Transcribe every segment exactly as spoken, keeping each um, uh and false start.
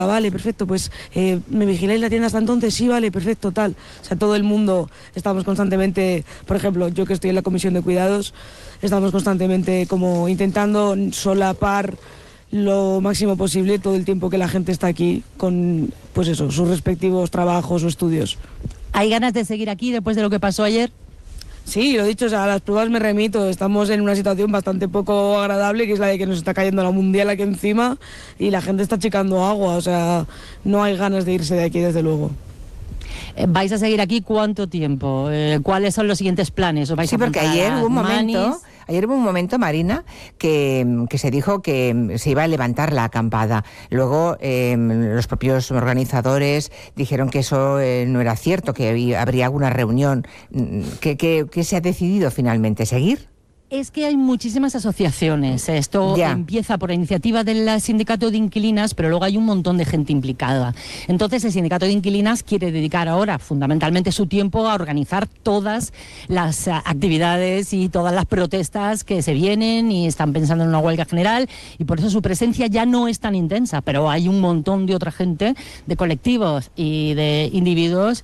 vale, perfecto, pues eh, ¿me vigiláis la tienda hasta entonces? Sí, vale, perfecto, tal. O sea, todo el mundo estamos constantemente, por ejemplo, yo que estoy en la comisión de cuidados, estamos constantemente como intentando solapar lo máximo posible todo el tiempo que la gente está aquí con, pues eso, sus respectivos trabajos o estudios. ¿Hay ganas de seguir aquí después de lo que pasó ayer? Sí, lo dicho, o sea, a las pruebas me remito. Estamos en una situación bastante poco agradable, que es la de que nos está cayendo la mundial aquí encima y la gente está achicando agua, o sea, no hay ganas de irse de aquí, desde luego. ¿Vais a seguir aquí cuánto tiempo? Eh, ¿Cuáles son los siguientes planes? ¿Os vais sí, a porque ayer hubo un momento, manis? ayer hubo un momento, Marina, que, que se dijo que se iba a levantar la acampada. Luego eh, los propios organizadores dijeron que eso eh, no era cierto, que había, habría alguna reunión. ¿Qué, qué, qué se ha decidido finalmente? ¿Seguir? Es que hay muchísimas asociaciones. Esto ya. empieza por iniciativa del sindicato de inquilinas, pero luego hay un montón de gente implicada. Entonces el sindicato de inquilinas quiere dedicar ahora fundamentalmente su tiempo a organizar todas las uh, actividades y todas las protestas que se vienen y están pensando en una huelga general, y por eso su presencia ya no es tan intensa, pero hay un montón de otra gente, de colectivos y de individuos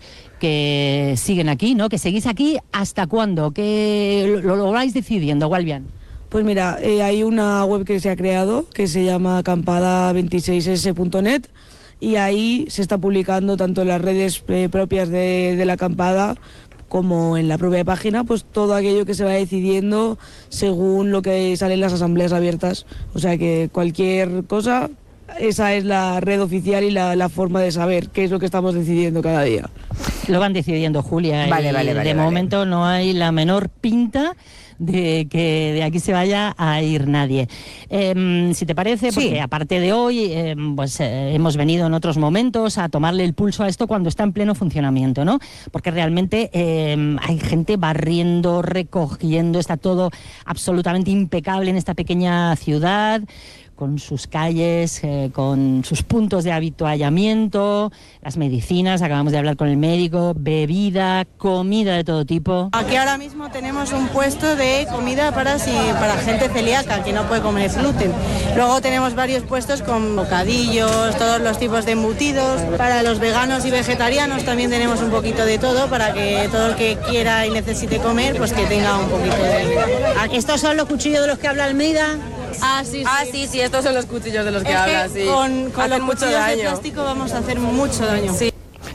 que siguen aquí, ¿no? Que seguís aquí, ¿hasta cuándo? ¿Qué lo, lo vais decidiendo, Gualbian? Pues mira, eh, hay una web que se ha creado que se llama acampada veintiséis ese punto net y ahí se está publicando tanto en las redes eh, propias de, de la acampada como en la propia página, pues todo aquello que se va decidiendo según lo que sale en las asambleas abiertas. O sea que cualquier cosa, esa es la red oficial y la, la forma de saber qué es lo que estamos decidiendo cada día. Lo van decidiendo, Julia. Vale, y vale, vale. De vale. momento no hay la menor pinta de que de aquí se vaya a ir nadie. Eh, si te parece, porque sí. aparte de hoy, eh, pues eh, hemos venido en otros momentos a tomarle el pulso a esto cuando está en pleno funcionamiento, ¿no? Porque realmente eh, hay gente barriendo, recogiendo, está todo absolutamente impecable en esta pequeña ciudad, con sus calles, eh, con sus puntos de habituallamiento, las medicinas, acabamos de hablar con el médico, bebida, comida de todo tipo. Aquí ahora mismo tenemos un puesto de comida para, si, para gente celíaca que no puede comer gluten. Luego tenemos varios puestos con bocadillos, todos los tipos de embutidos. Para los veganos y vegetarianos también tenemos un poquito de todo, para que todo el que quiera y necesite comer, pues que tenga un poquito de... ¿Estos son los cuchillos de los que habla Almeida? Ah, sí, sí. Ah, sí, sí, estos son los cuchillos de los que es hablas, que sí. Con, con los mucho cuchillos daño. de plástico vamos a hacer mucho daño. Sí.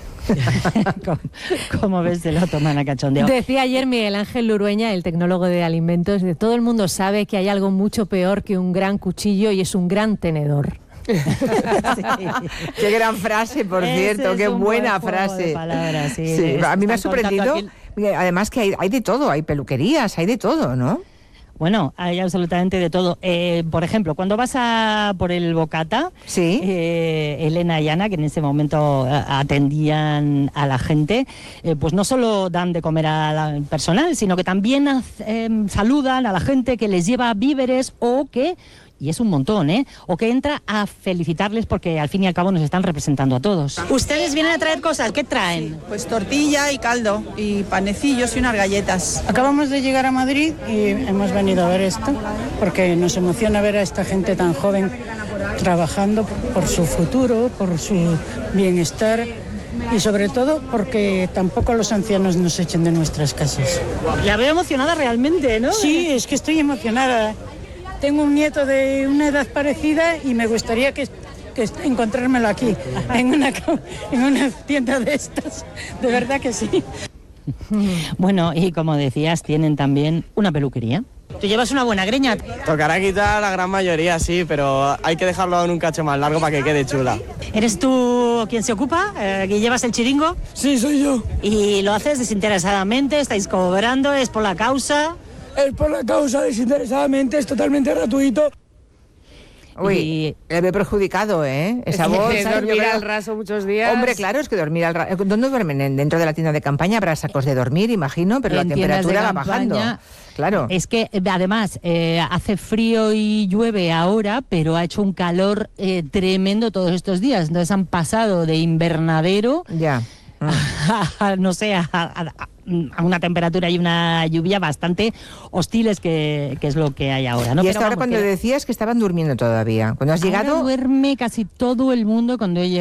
¿Cómo ves, se lo toman a cachondeo? Decía ayer Miguel Ángel Lurueña, el tecnólogo de alimentos, de todo el mundo sabe que hay algo mucho peor que un gran cuchillo y es un gran tenedor. Sí. Qué gran frase, por Ese cierto, es qué un buena buen juego frase. de palabras, sí. Sí, a mí me ha Están contando sorprendido, aquí... además que hay, hay de todo, hay peluquerías, hay de todo, ¿no? Bueno, hay absolutamente de todo. Eh, por ejemplo, cuando vas a por el bocata, sí. eh, Elena y Ana, que en ese momento atendían a la gente, eh, pues no solo dan de comer al personal, sino que también eh, saludan a la gente que les lleva víveres o que... y es un montón, ¿eh? O que entra a felicitarles porque al fin y al cabo nos están representando a todos. ¿Ustedes vienen a traer cosas? ¿Qué traen? Sí, pues tortilla y caldo, y panecillos y unas galletas. Acabamos de llegar a Madrid y hemos venido a ver esto, porque nos emociona ver a esta gente tan joven trabajando por su futuro, por su bienestar, y sobre todo porque tampoco los ancianos nos echen de nuestras casas. La veo emocionada realmente, ¿no? Sí, es que estoy emocionada. Tengo un nieto de una edad parecida y me gustaría que, que encontrármelo aquí, en una, en una tienda de estas. De verdad que sí. Bueno, y como decías, tienen también una peluquería. ¿Tú llevas una buena greña? Tocará quitar la gran mayoría, sí, pero hay que dejarlo en un cacho más largo para que quede chula. ¿Eres tú quien se ocupa? Eh, ¿Que llevas el chiringo? Sí, soy yo. ¿Y lo haces desinteresadamente? ¿Estáis cobrando? ¿Es por la causa? Es por la causa, desinteresadamente, es totalmente gratuito. Uy, y... le veo perjudicado, ¿eh? Esa voz. De dormir al raso muchos días. Hombre, claro, es que dormir al raso. ¿Dónde duermen? ¿Dentro de la tienda de campaña? Habrá sacos de dormir, imagino, pero en la temperatura va campaña, bajando. Claro. Es que además eh, hace frío y llueve ahora, pero ha hecho un calor eh, tremendo todos estos días. Entonces han pasado de invernadero Ya. a, no sé, a, a, a una temperatura y una lluvia bastante hostiles, que, que es lo que hay ahora, ¿no? Y Pero hasta ahora vamos, cuando que decías que estaban durmiendo todavía. Cuando has ahora llegado... duerme casi todo el mundo cuando he